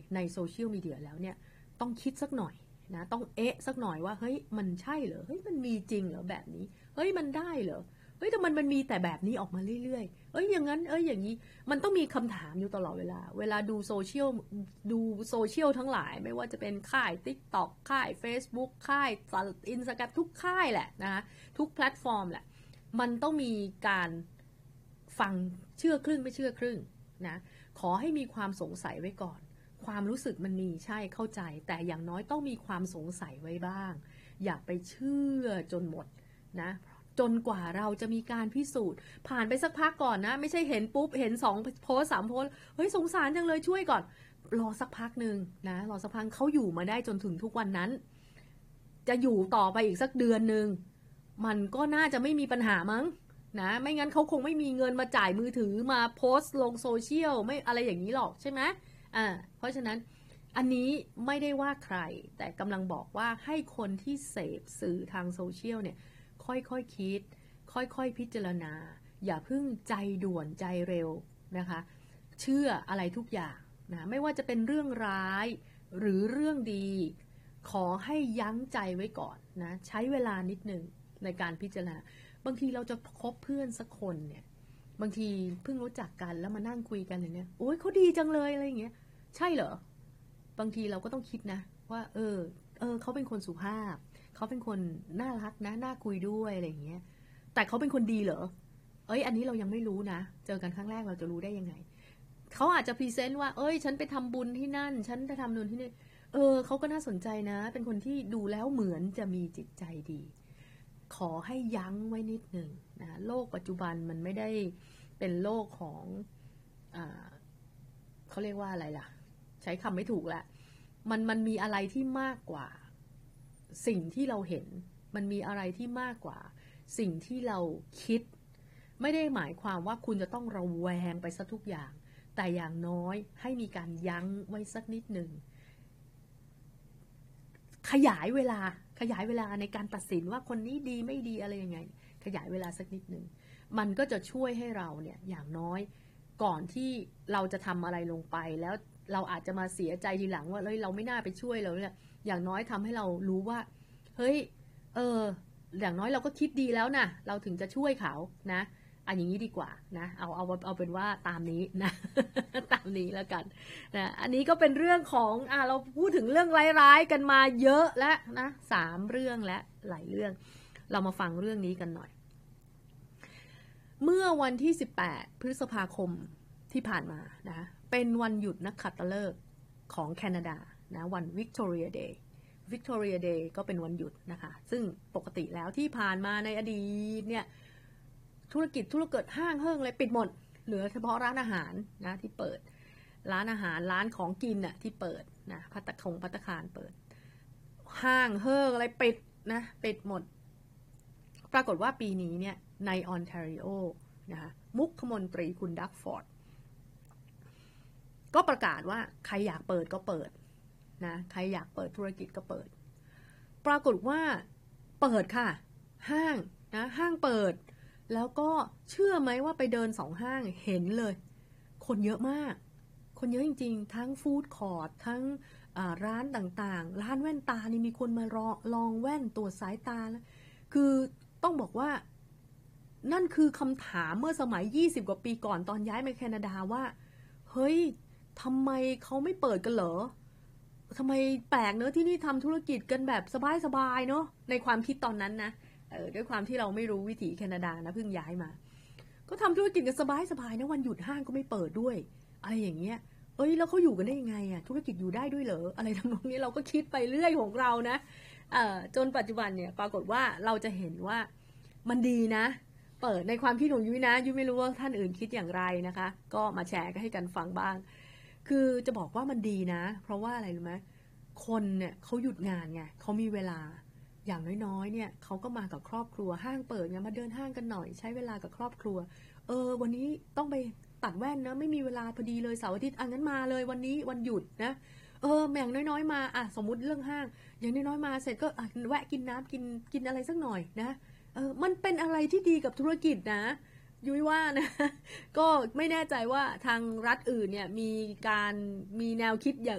ในโซเชียลมีเดียแล้วเนี่ยต้องคิดสักหน่อยนะต้องสักหน่อยว่าเฮ้ยมันใช่เหรอเฮ้ยมันมีจริงเหรอแบบนี้เฮ้ยมันได้เหรอเฮ้ยแต่มันมีแต่แบบนี้ออกมาเรื่อยๆอย่างนั้นอย่างนี้มันต้องมีคำถามอยู่ตลอดเวลาดูโซเชียลทั้งหลายไม่ว่าจะเป็นค่าย TikTok ค่าย Facebook ค่าย Instagram ทุกค่ายแหละนะคะทุกแพลตฟอร์มแหละมันต้องมีการฟังเชื่อครึ่งไม่เชื่อครึ่งนะขอให้มีความสงสัยไว้ก่อนความรู้สึกมันมีใช่เข้าใจแต่อย่างน้อยต้องมีความสงสัยไว้บ้างอย่าไปเชื่อจนหมดนะจนกว่าเราจะมีการพิสูจน์ผ่านไปสักพักก่อนนะไม่ใช่เห็นปุ๊บเห็น2 โพสต์ 3 โพสต์เฮ้ยสงสารจังเลยช่วยก่อนรอสักพักนึงนะรอสักพักเขาอยู่มาได้จนถึงทุกวันนั้นจะอยู่ต่อไปอีกสักเดือนนึงมันก็น่าจะไม่มีปัญหามั้งนะไม่งั้นเขาคงไม่มีเงินมาจ่ายมือถือมาโพสต์ลงโซเชียลไม่อะไรอย่างนี้หรอกใช่ไหมเพราะฉะนั้นอันนี้ไม่ได้ว่าใครแต่กำลังบอกว่าให้คนที่เสพสื่อทางโซเชียลเนี่ยค่อยๆคิดค่อยๆพิจารณาอย่าเพิ่งใจด่วนใจเร็วนะคะเชื่ออะไรทุกอย่างนะไม่ว่าจะเป็นเรื่องร้ายหรือเรื่องดีขอให้ยั้งใจไว้ก่อนนะใช้เวลานิดนึงในการพิจารณาบางทีเราจะคบเพื่อนสักคนเนี่ยบางทีเพิ่งรู้จักกันแล้วมานั่งคุยกันอย่างเนี้ยโอ้ยเขาดีจังเลยอะไรอย่างเงี้ยใช่เหรอบางทีเราก็ต้องคิดนะว่าเขาเป็นคนสุภาพเขาเป็นคนน่ารักนะน่าคุยด้วยอะไรอย่างเงี้ยแต่เขาเป็นคนดีเหรออันนี้เรายังไม่รู้นะเจอกันครั้งแรกเราจะรู้ได้ยังไงเขาอาจจะพรีเซนต์ว่าฉันไปทำบุญที่นั่นฉันไปทำบุญที่นี่เขาก็น่าสนใจนะเป็นคนที่ดูแล้วเหมือนจะมีจิตใจดีขอให้ยั้งไว้นิดหนึ่งนะโลกปัจจุบันมันไม่ได้เป็นโลกของเขาเรียกว่าอะไรล่ะใช้คำไม่ถูกละมันมีอะไรที่มากกว่าสิ่งที่เราเห็นมันมีอะไรที่มากกว่าสิ่งที่เราคิดไม่ได้หมายความว่าคุณจะต้องระแวงไปซะทุกอย่างแต่อย่างน้อยให้มีการยั้งไว้สักนิดหนึ่งขยายเวลาในการตัดสินว่าคนนี้ดีไม่ดีอะไรยังไงขยายเวลาสักนิดหนึ่งมันก็จะช่วยให้เราเนี่ยอย่างน้อยก่อนที่เราจะทำอะไรลงไปแล้วเราอาจจะมาเสียใจทีหลังว่าเราไม่น่าไปช่วยเราเนี่ยอย่างน้อยทำให้เรารู้ว่าเฮ้ยอย่างน้อยเราก็คิดดีแล้วนะเราถึงจะช่วยเขานะอย่างนี้ดีกว่านะเอาเป็นว่าตามนี้นะ ตามนี้แล้วกันนะอันนี้ก็เป็นเรื่องของเราพูดถึงเรื่องร้ายๆกันมาเยอะแล้วนะ3 เรื่องและหลายเรื่องเรามาฟังเรื่องนี้กันหน่อยเมื่อวันที่18 พฤษภาคมที่ผ่านมานะเป็นวันหยุดนักขัตฤกษ์ของแคนาดานะวัน Victoria Day ก็เป็นวันหยุดนะคะซึ่งปกติแล้วที่ผ่านมาในอดีตเนี่ยธุรกิจห้างเฮิ่งอะไรปิดหมดเหลือเฉพาะร้านอาหารนะที่เปิดร้านอาหารร้านของกินน่ะที่เปิดนะภัตตาคารเปิดห้างเฮิ่งอะไรปิดนะปิดหมดปรากฏว่าปีนี้เนี่ยในออนแทรีโอนะคะมุขมนตรีคุณดักฟอร์ดก็ประกาศว่าใครอยากเปิดก็เปิดนะใครอยากเปิดธุรกิจก็เปิดปรากฏว่าเปิดค่ะห้างเปิดแล้วก็เชื่อไหมว่าไปเดิน2 ห้างเห็นเลยคนเยอะมากคนเยอะจริงๆทั้งฟู้ดคอร์ททั้งร้านต่างๆร้านแว่นตานี่มีคนมาลองแว่นตรวจสายตาแล้วคือต้องบอกว่านั่นคือคำถามเมื่อสมัย20 กว่าปีก่อนตอนย้ายมาแคนาดาว่าเฮ้ยทำไมเขาไม่เปิดกันเหรอทำไมแปลกเนอะที่นี่ทำธุรกิจกันแบบสบายๆเนอะในความคิดตอนนั้นนะด้วยความที่เราไม่รู้วิถีแคนาดานะเพิ่งย้ายมาก็ทำธุรกิจกันสบายๆนะวันหยุดห้างก็ไม่เปิดด้วยอะไรอย่างเงี้ยแล้วเขาอยู่กันได้ยังไงอะธุรกิจอยู่ได้ด้วยเหรออะไรทำนองนี้เราก็คิดไปเรื่อยของเรานะจนปัจจุบันเนี่ยปรากฏว่าเราจะเห็นว่ามันดีนะเปิดในความคิดของยุ้ยนะยุ้ยไม่รู้ว่าท่านอื่นคิดอย่างไรนะคะก็มาแชร์ให้กันฟังบ้างคือจะบอกว่ามันดีนะเพราะว่าอะไรรู้ไหมคนเนี่ยเขาหยุดงานไงเขามีเวลาอย่างน้อยๆเนี่ยเขาก็มากับครอบครัวห้างเปิดไงมาเดินห้างกันหน่อยใช้เวลากับครอบครัววันนี้ต้องไปตัดแว่นนะไม่มีเวลาพอดีเลยเสาร์อาทิตย์งั้นมาเลยวันนี้วันหยุดนะอย่างน้อยๆมาสมมุติเรื่องห้างอย่างน้อยๆมาเสร็จก็แวะกินน้ำกินอะไรสักหน่อยนะมันเป็นอะไรที่ดีกับธุรกิจนะยุ้ยว่านะก็ไม่แน่ใจว่าทางรัฐอื่นเนี่ยมีแนวคิดอย่าง